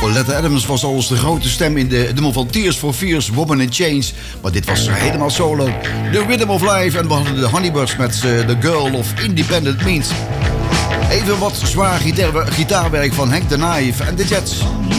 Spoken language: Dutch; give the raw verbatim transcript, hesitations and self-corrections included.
Paulette Adams was al eens de grote stem in de nummer van Tears for Fears, Woman in Chains. Maar dit was helemaal solo. The Rhythm of Life en we hadden de Honeybirds met uh, The Girl of Independent Means. Even wat zwaar gitaar, gitaarwerk van Hank the Knife en de Jets.